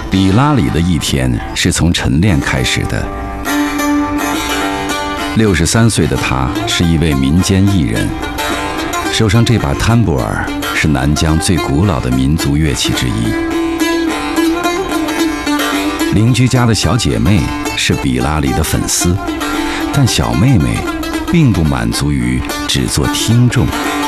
比拉里的一天是从晨练开始的。63岁的他是一位民间艺人，手上这把摊布尔是南疆最古老的民族乐器之一。邻居家的小姐妹是比拉里的粉丝，但小妹妹并不满足于只做听众，